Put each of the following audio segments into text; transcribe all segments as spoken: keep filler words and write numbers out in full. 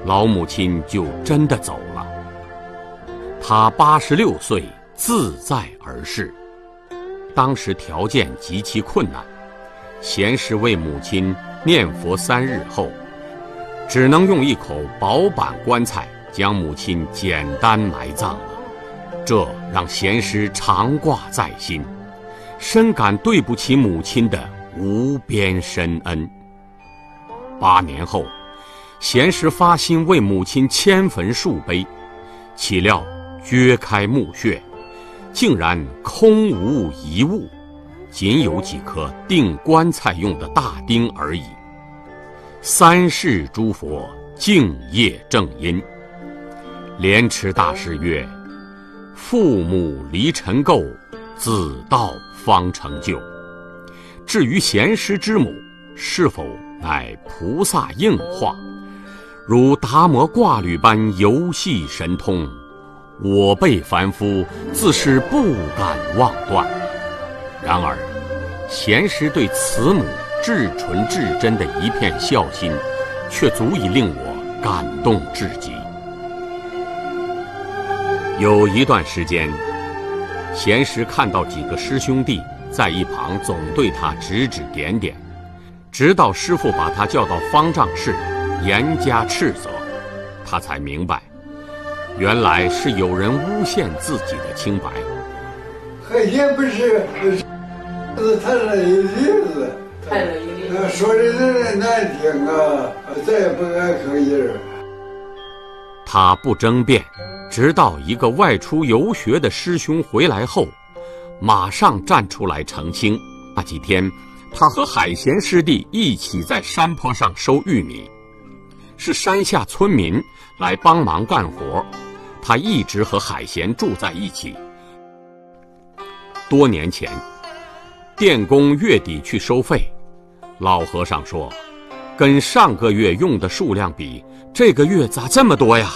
老母亲就真的走了。她八十六岁自在而逝。当时条件极其困难，贤师为母亲念佛三日后，只能用一口薄板棺材将母亲简单埋葬了。这让贤师常挂在心，深感对不起母亲的无边深恩。八年后，贤师发心为母亲迁坟树碑，岂料掘开墓穴，竟然空无一物，仅有几颗钉棺材用的大钉而已。三世诸佛敬业正因。莲池大师曰：父母离尘垢，子道方成就。至于贤师之母是否乃菩萨应化，如达摩挂履般游戏神通，我辈凡夫自是不敢妄断。然而贤师对慈母至纯至真的一片孝心，却足以令我感动至极。有一段时间，贤师看到几个师兄弟在一旁总对他指指点点，直到师父把他叫到方丈室严加斥责，他才明白，原来是有人诬陷自己的清白。 海鲜不是是太了一例子， 太了一例子， 说的人难听啊，再也不敢吭音儿。 他不争辩，直到一个外出游学的师兄回来后，马上站出来澄清。那几天，他和海贤师弟一起在山坡上收玉米，是山下村民来帮忙干活，他一直和海贤住在一起。多年前，电工月底去收费，老和尚说，跟上个月用的数量比，这个月咋这么多呀？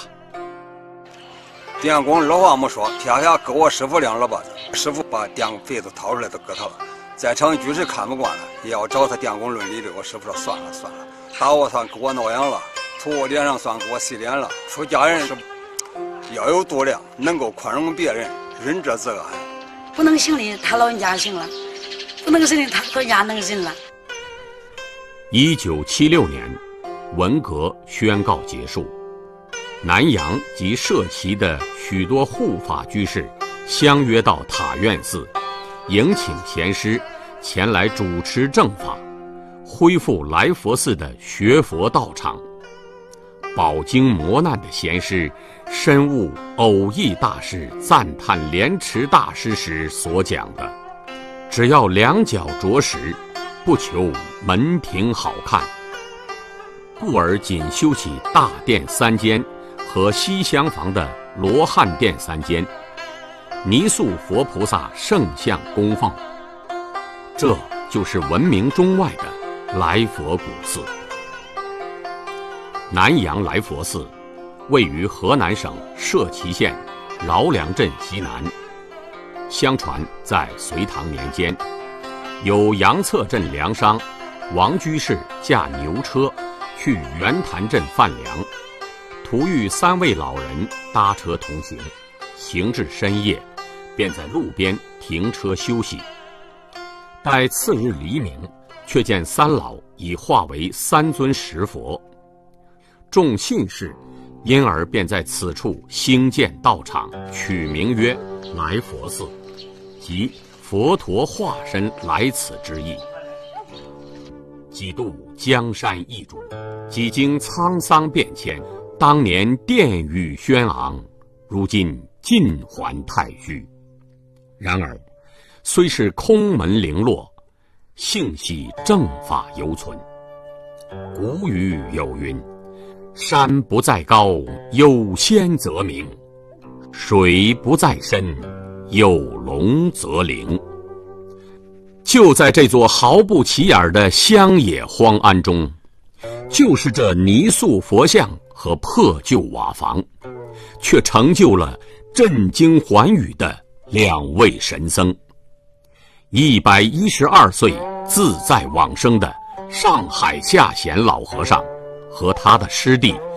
电工二话没说，撇下给我师傅两耳巴子，师傅把电费子掏出来都给他了。在场居士看不惯了，也要找他电工论理的。我师傅说算了算了，打我算给我挠痒了，吐我脸上算给我洗脸了。出家人是要有度量，能够宽容别人，仁者自安。 不能行的他老人家行了，不能行的他老人家能行了。 一九七六年，文革宣告结束，南阳及社旗的许多护法居士相约到塔院寺，迎请贤师前来主持正法，恢复来佛寺的学佛道场。饱经磨难的贤师深悟偶益大师赞叹莲池大师时所讲的，只要两脚着实，不求门庭好看，故而仅修起大殿三间和西厢房的罗汉殿三间，泥塑佛菩萨圣像供奉。这就是闻名中外的来佛古寺。南阳来佛寺位于河南省社旗县饶梁镇西南。相传在隋唐年间，有杨策镇粮商王居士驾牛车去圆潭镇贩粮，途遇三位老人搭车同行，行至深夜，便在路边停车休息。待次日黎明，却见三老已化为三尊石佛。众信士因而便在此处兴建道场，取名曰来佛寺，即佛陀化身来此之意。几度江山易主，几经沧桑变迁，当年殿宇轩昂，如今尽还太虚。然而虽是空门零落，幸系正法犹存。古语有云，山不在高，有仙则名；水不在深，有龙则灵。就在这座毫不起眼的乡野荒庵中，就是这泥塑佛像和破旧瓦房，却成就了震惊寰宇的两位神僧。一百一十二岁自在往生的上海下贤老和尚和他的师弟